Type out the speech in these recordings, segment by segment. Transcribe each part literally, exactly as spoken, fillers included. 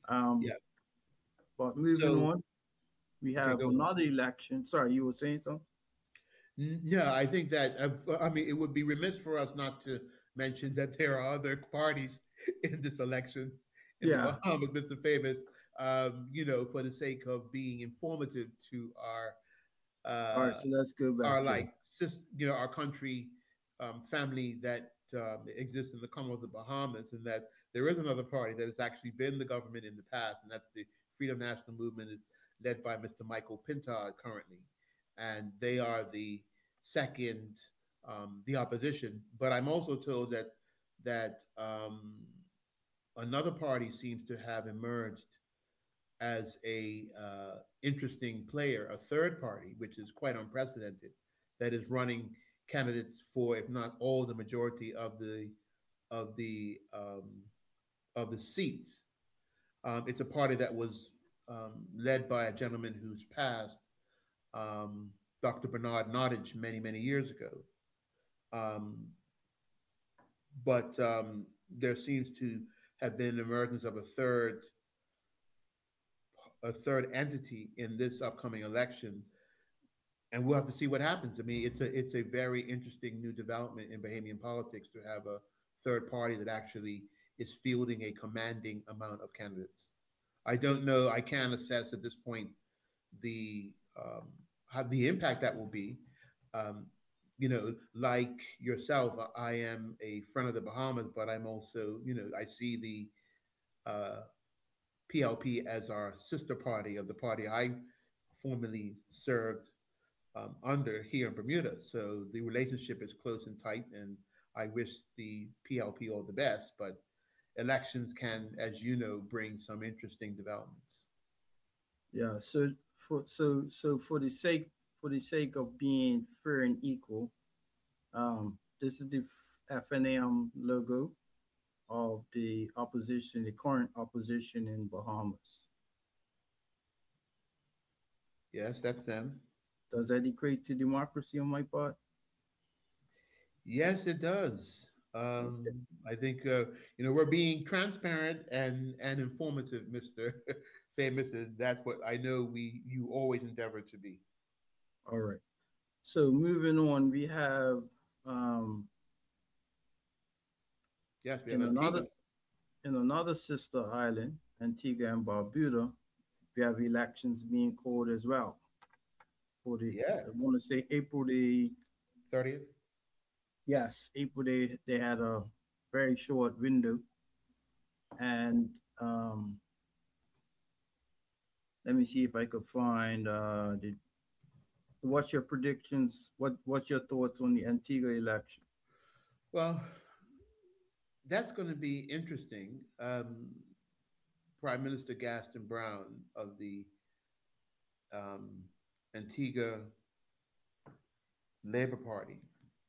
Um, Yeah. but moving So, on, we okay, have go on. another election. Sorry, you were saying something? N- No, I think that, uh, I mean, it would be remiss for us not to mention that there are other parties in this election in the Yeah. Bahamas, mister Famous, um, you know, for the sake of being informative to our, All right, uh, so let's go our back here. like, sis, you know, our country, um, family that um, exists in the Commonwealth of the Bahamas, and that there is another party that has actually been the government in the past, and that's the Freedom National Movement, is led by mister Michael Pintard currently, and they are the second, um, the opposition. But I'm also told that that um, another party seems to have emerged as a uh, interesting player, a third party, which is quite unprecedented, that is running candidates for, if not all, the majority of the of the um, of the seats. Um, it's a party that was um, led by a gentleman who's passed, um, doctor Bernard Nottage, many many years ago. Um, but um, there seems to have been an emergence of a third a third entity in this upcoming election, and we'll have to see what happens. I mean, it's a it's a very interesting new development in Bahamian politics to have a third party that actually is fielding a commanding amount of candidates. I don't know. I can't assess at this point the um, how the impact that will be. Um, you know, like yourself, I am a friend of the Bahamas, but I'm also, you know, I see the uh, P L P as our sister party of the party I formerly served um, under here in Bermuda. So the relationship is close and tight, and I wish the P L P all the best. But elections can, as you know, bring some interesting developments. Yeah. So for so so for the sake for the sake of being fair and equal, um, this is the F N M logo of the opposition, the current opposition in Bahamas. Yes, that's them. Does that equate to democracy on my part? Yes, it does. Um, Okay. I think uh, you know we're being transparent and and informative, mister Famous, and that's what I know we you always endeavor to be. All right. So moving on, we have um, Yes, we have in Antigua. another in another sister island, Antigua and Barbuda, we have elections being called as well for the. I Yes, want to say April the thirtieth. yes April they they had a very short window, and um, let me see if I could find uh, the. What's your predictions? What What's your thoughts on the Antigua election? Well, that's going to be interesting. Um, Prime Minister Gaston Brown of the um, Antigua Labor Party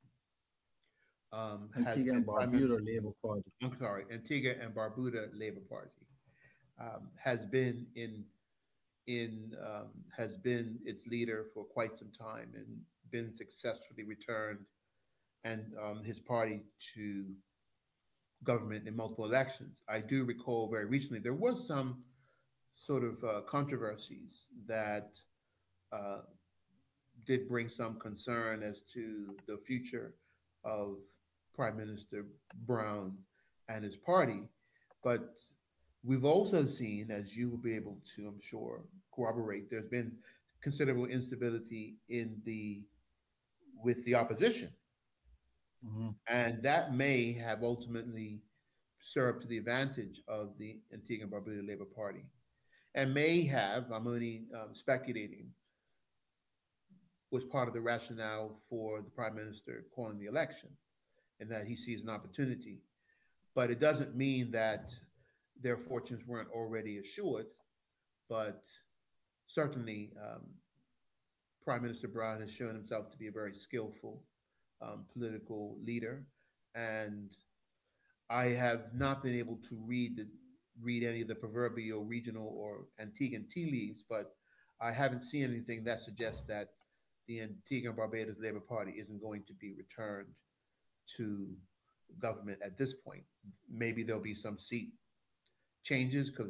um, has Antigua been and Prime Barbuda Minister. Labor Party. I'm sorry, Antigua and Barbuda Labor Party um, has been in in um, has been its leader for quite some time and been successfully returned and um, his party to government in multiple elections. I do recall very recently there was some sort of uh, controversies that uh, did bring some concern as to the future of Prime Minister Brown and his party. But we've also seen, as you will be able to, I'm sure, corroborate, there's been considerable instability in the with the opposition, Mhm. and that may have ultimately served to the advantage of the Antigua and Barbuda Labor Party, and may have, I'm only um, speculating, was part of the rationale for the prime minister calling the election, and that he sees an opportunity. But it doesn't mean that their fortunes weren't already assured. But certainly, um, Prime Minister Brown has shown himself to be a very skillful um, political leader, and I have not been able to read the read any of the proverbial regional or Antiguan tea leaves, but I haven't seen anything that suggests that the Antigua and Barbados Labor Party isn't going to be returned to government at this point. Maybe there'll be some seat changes because